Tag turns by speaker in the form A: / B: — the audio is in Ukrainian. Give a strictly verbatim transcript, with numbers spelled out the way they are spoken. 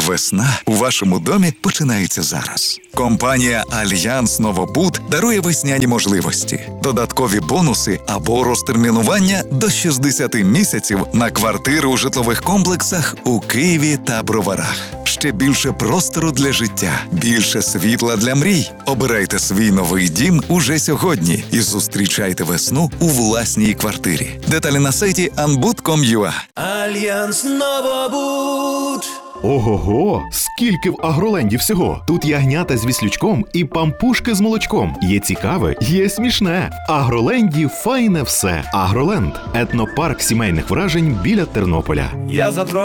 A: Весна у вашому домі починається зараз. Компанія «Альянс Новобуд» дарує весняні можливості, додаткові бонуси або розтермінування до шістдесят місяців на квартири у житлових комплексах у Києві та Броварах. Ще більше простору для життя, більше світла для мрій. Обирайте свій новий дім уже сьогодні і зустрічайте весну у власній квартирі. Деталі на сайті анбуд крапка ком крапка ю а.
B: Альянс Новобуд.
C: Ого-го! Скільки в Агроленді всього! Тут ягнята з віслючком і пампушки з молочком. Є цікаве, є смішне. В Агроленді файне все. Агроленд – етнопарк сімейних вражень біля Тернополя.
B: Я за